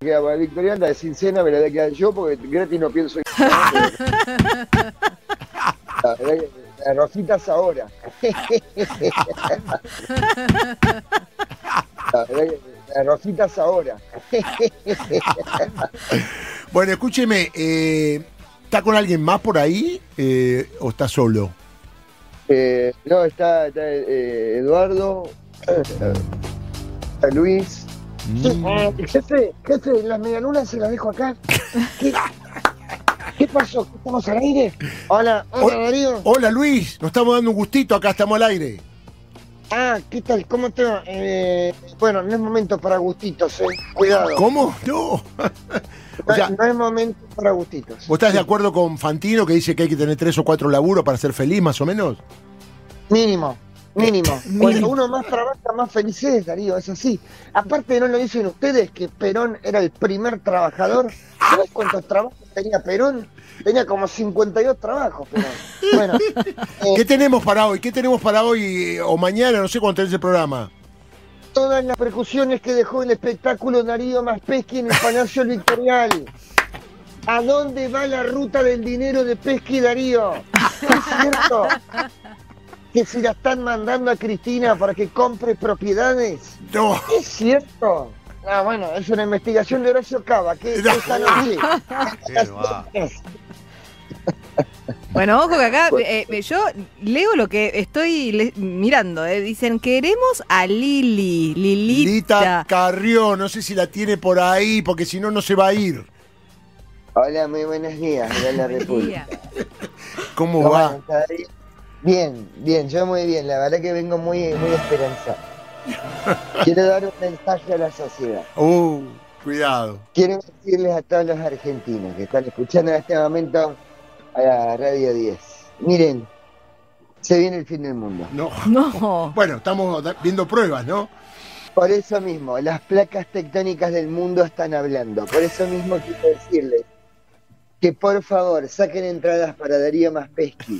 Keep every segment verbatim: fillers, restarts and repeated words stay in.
La Victoriana de sin cena me la voy a quedar yo porque gratis no pienso en la, la Rositas ahora. La, la Rositas ahora. Bueno, escúcheme, eh, ¿está con alguien más por ahí eh, o está solo? Eh, no, está, está eh, Eduardo, eh, está Luis. Mm. Sí, eh, jefe, jefe, las medialunas se las dejo acá. ¿Qué, ¿Qué pasó? ¿Estamos al aire? Hola, hola, Darío. Hola, Luis, nos estamos dando un gustito, acá estamos al aire. Ah, ¿qué tal? ¿Cómo te va? Eh, bueno, no es momento para gustitos, eh. Cuidado. ¿Cómo? No. O sea, no, no es momento para gustitos. ¿vos estás de acuerdo con Fantino que dice que hay que tener tres o cuatro laburos para ser feliz, más o menos? Mínimo, mínimo. Cuando uno más trabaja, más feliz es, Darío, es así. Aparte, ¿no lo dicen ustedes que Perón era el primer trabajador? ¿Sabes cuántos trabajos tenía Perón? Tenía como cincuenta y dos trabajos, Perón. Bueno. Eh, ¿Qué tenemos para hoy? ¿Qué tenemos para hoy o mañana? No sé cuándo tenés el programa. Todas las percusiones que dejó el espectáculo Darío Maspeschi en el Palacio Victorial. ¿A dónde va la ruta del dinero de Pesqui, Darío? ¿Es cierto que se la están mandando a Cristina para que compre propiedades? No. ¿Es cierto? Ah, bueno, es una investigación de Horacio Cava. ¿Qué es esta noche? Bueno, ojo que acá eh, yo leo lo que estoy le- mirando. Eh. Dicen, queremos a Lili, Lilita. Lita Carrió, no sé si la tiene por ahí, porque si no, no se va a ir. Hola, muy buenos días, de la República. ¿Cómo ¿Cómo va? andan, Darío? Bien, bien, yo muy bien. La verdad que vengo muy, muy esperanzado. Quiero dar un mensaje a la sociedad. Uh, cuidado. Quiero decirles a todos los argentinos que están escuchando en este momento a la Radio diez. Miren, se viene el fin del mundo. No. No. Bueno, estamos da- viendo pruebas, ¿no? Por eso mismo, las placas tectónicas del mundo están hablando. Por eso mismo quiero decirles que por favor saquen entradas para Darío Maspeschi.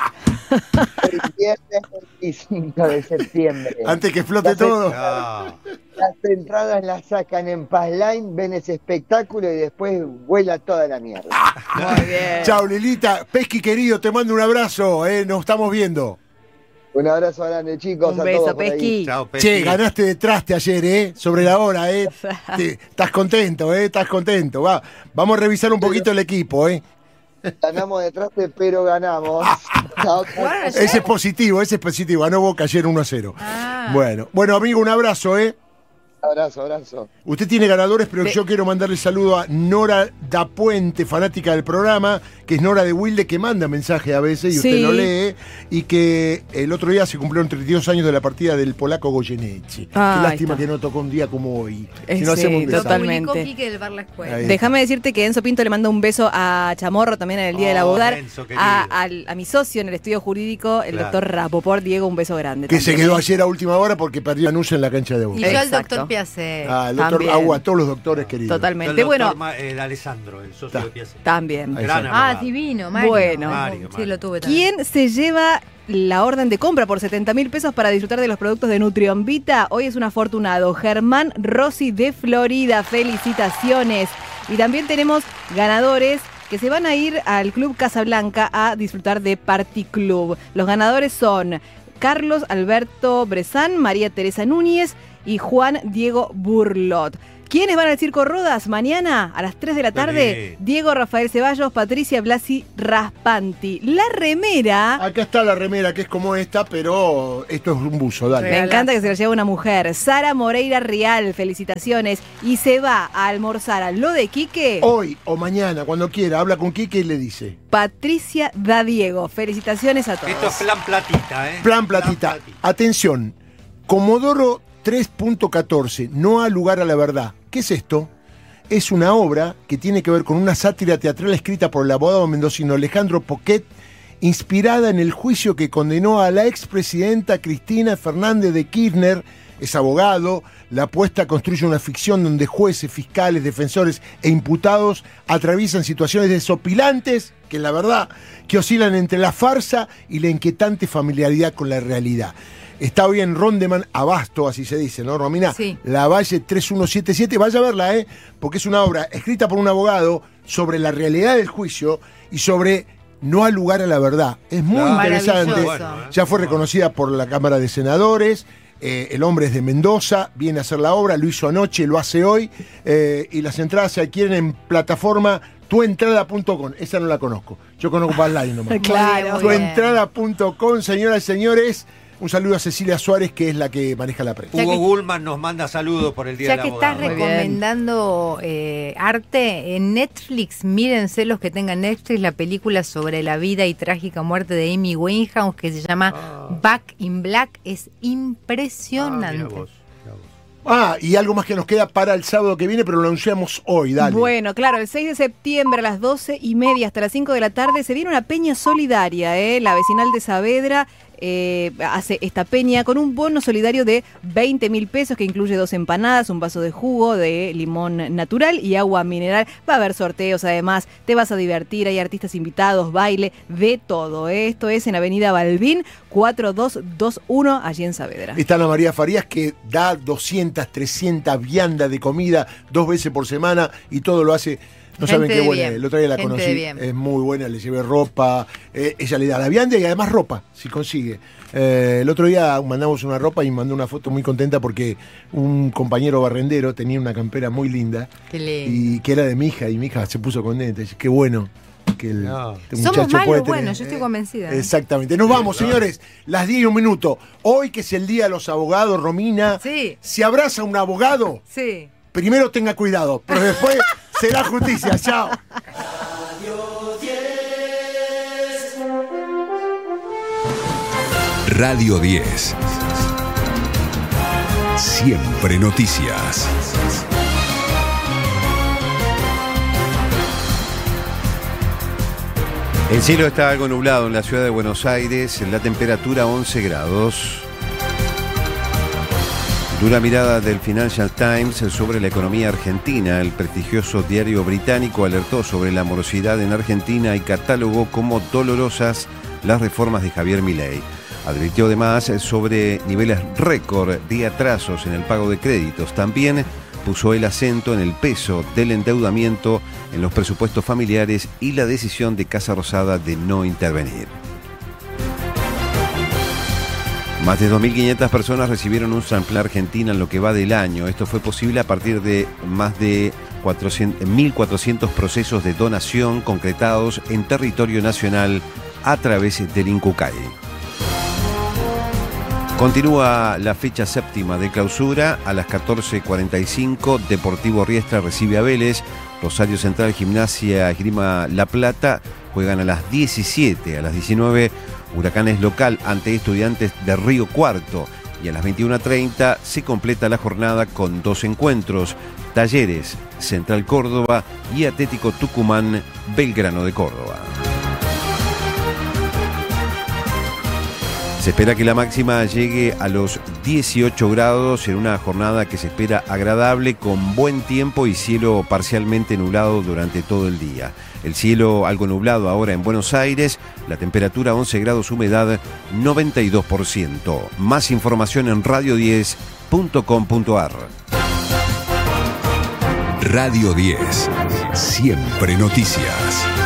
El viernes veinticinco de septiembre. Antes que explote Las todo. entradas- Las entradas las sacan en Paz Line, ven ese espectáculo y después vuela toda la mierda. Muy bien. Chao, Lilita. Pesqui querido, te mando un abrazo, eh, nos estamos viendo. Un abrazo grande, chicos. Un a beso, todos por ahí. Pesqui. Chao, Pesqui. Che, ganaste de traste ayer, ¿eh? Sobre la hora, ¿eh? Te- estás contento, ¿eh? Estás contento. Va, vamos a revisar un poquito el equipo, ¿eh? Ganamos detrás, pero ganamos. Chao, chao. Ese es positivo, ese es positivo. Ganó Boca ayer uno a cero. Ah. Bueno, bueno, amigo, un abrazo, ¿eh? Abrazo, abrazo. Usted tiene ganadores, pero De- yo quiero mandarle saludo a Nora da Puente, fanática del programa, que es Nora de Wilde, que manda mensaje a veces y usted Sí. lo lee, y que el otro día se cumplieron treinta y dos años de la partida del polaco Goyeneche. Ah, Qué ahí lástima está. que no tocó un día como hoy. Eh, Si no sí, hacemos un desastre. totalmente. Publicó Quique del Bar La Escuela. Ahí. Déjame decirte que Enzo Pinto le manda un beso a Chamorro también en el Día Oh, de la Boda. Enzo, querido. A, al- a mi socio en el estudio jurídico, el Claro. doctor Rapoport. Diego, un beso grande. Que se también, quedó ¿eh? ayer a última hora porque perdió anuncio en la cancha de Boca. Y yo al Exacto. doctor Piacé. Ah, el doctor También. Agua, a todos los doctores queridos. Totalmente. El Bueno, doctor Ma- el Alessandro, el socio Está. de Piazza. también. Ahí Gran está. Ah, abogado. divino, Mario. Bueno. Mario, Sí, Mario. lo tuve también. ¿Quién se lleva la orden de compra por setenta mil pesos para disfrutar de los productos de Nutrion Vita? Hoy es un afortunado. Germán Rossi de Florida. Felicitaciones. Y también tenemos ganadores que se van a ir al Club Casablanca a disfrutar de Party Club. Los ganadores son Carlos Alberto Brezán, María Teresa Núñez y Juan Diego Burlot. ¿Quiénes van al Circo Rodas mañana a las tres de la tarde? Dale. Diego Rafael Ceballos, Patricia Blasi Raspanti. La remera, Acá está la remera, que es como esta, pero esto es un buzo, dale. me encanta que se la lleve una mujer. Sara Moreira Rial, felicitaciones. Y se va a almorzar a lo de Quique, Hoy o mañana, cuando quiera, habla con Quique y le dice. Patricia da Diego. Felicitaciones a todos. Esto es plan platita, ¿eh? Plan platita. Atención, Comodoro tres punto catorce, no ha lugar a la verdad. ¿Qué es esto? Es una obra que tiene que ver con una sátira teatral escrita por el abogado mendocino Alejandro Poquet, inspirada en el juicio que condenó a la expresidenta Cristina Fernández de Kirchner, es abogado, La apuesta construye una ficción donde jueces, fiscales, defensores e imputados atraviesan situaciones desopilantes, que la verdad, que oscilan entre la farsa y la inquietante familiaridad con la realidad. Está hoy en Rondeman Abasto, así se dice, ¿no, Romina? Sí. Lavalle tres mil ciento setenta y siete, vaya a verla, ¿eh? Porque es una obra escrita por un abogado sobre la realidad del juicio y sobre no al lugar a la verdad. Es muy Claro. interesante. Bueno, ¿eh? Ya fue reconocida por la Cámara de Senadores. Eh, el hombre es de Mendoza, viene a hacer la obra, lo hizo anoche, lo hace hoy. Eh, y las entradas se adquieren en plataforma tuentrada punto com. Esa no la conozco. Yo conozco Badline nomás. Claro. Muy bien. tuentrada punto com, señoras y señores. Un saludo a Cecilia Suárez, que es la que maneja la prensa. Ya Hugo que- Gulman nos manda saludos por el Día Ya del que estás Abogado. Muy bien. recomendando eh, arte, en Netflix, mírense los que tengan Netflix, la película sobre la vida y trágica muerte de Amy Winehouse, que se llama Ah. Back in Black. Es Ah, mirá impresionante. vos, mirá vos. Ah, y algo más que nos queda para el sábado que viene, pero lo anunciamos hoy, dale. Bueno, claro, el seis de septiembre a las doce y media hasta las cinco de la tarde se viene una peña solidaria, ¿eh? La vecinal de Saavedra eh, hace esta peña con un bono solidario de veinte mil pesos que incluye dos empanadas, un vaso de jugo de limón natural y agua mineral. Va a haber sorteos además, te vas a divertir, hay artistas invitados, baile, de todo, ¿eh? Esto es en Avenida Balbín cuatro dos dos uno, allí en Saavedra. Está Ana María Farías, que da doscientas, trescientas viandas de comida dos veces por semana y todo lo hace. No Gente saben qué de buena bien. es. El otro día la Gente de conocí. bien. Es muy buena, le llevé ropa. eh, ella le da la vianda y además ropa, si consigue. Eh, el otro día mandamos una ropa y mandó una foto muy contenta porque un compañero barrendero tenía una campera muy linda Qué lindo. y que era de mi hija y mi hija se puso contenta. Dice, qué bueno que el No. este Somos muchacho malos puede tener. buenos, yo estoy convencida. Exactamente. Nos vamos, señores. Las diez y un minuto. Hoy, que es el Día de los Abogados, Romina. Sí. Si abraza a un abogado, Sí. primero tenga cuidado, pero después será justicia. Chao. Radio diez. Siempre noticias. El cielo está algo nublado en la ciudad de Buenos Aires, la temperatura once grados. Dura mirada del Financial Times sobre la economía argentina. El prestigioso diario británico alertó sobre la morosidad en Argentina y catalogó como dolorosas las reformas de Javier Milei. Advirtió además sobre niveles récord de atrasos en el pago de créditos. También puso el acento en el peso del endeudamiento en los presupuestos familiares y la decisión de Casa Rosada de no intervenir. Más de dos mil quinientas personas recibieron un sample Argentina en lo que va del año. Esto fue posible a partir de más de mil cuatrocientos procesos de donación concretados en territorio nacional a través del INCUCAI. Continúa la fecha séptima de clausura. A las catorce cuarenta y cinco, Deportivo Riestra recibe a Vélez. Rosario Central, Gimnasia, Esgrima La Plata juegan a las diecisiete. A las diecinueve, Huracanes local ante Estudiantes de Río Cuarto. Y a las veintiuna treinta se completa la jornada con dos encuentros. Talleres, Central Córdoba y Atlético Tucumán, Belgrano de Córdoba. Se espera que la máxima llegue a los dieciocho grados en una jornada que se espera agradable, con buen tiempo y cielo parcialmente nublado durante todo el día. El cielo algo nublado ahora en Buenos Aires, la temperatura once grados, humedad noventa y dos por ciento. Más información en radio diez punto com punto ar. Radio diez. Siempre noticias.